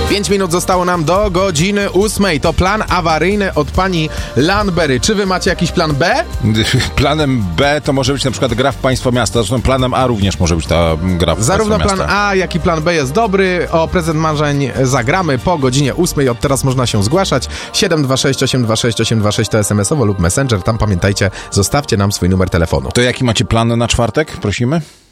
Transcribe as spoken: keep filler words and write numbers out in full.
Pięć minut zostało nam do godziny ósmej. To plan awaryjny od pani Lanberry. Czy wy macie jakiś plan B? Planem B to może być na przykład gra w Państwo Miasta. Zresztą planem A również może być ta gra w Zarówno Państwo plan Miasta. A, jak i plan B jest dobry. O prezent marzeń zagramy po godzinie ósmej. Od teraz można się zgłaszać. siedem dwa sześć osiem dwa sześć osiem dwa sześć to es em esowo lub Messenger. Tam pamiętajcie, zostawcie nam swój numer telefonu. To jaki macie plan na czwartek? Prosimy.